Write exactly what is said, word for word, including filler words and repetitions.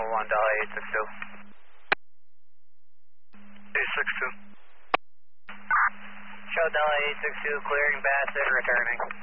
oh one, Delhi eight six two. eight six two. Show Delhi eight six two, clearing Bassett, returning.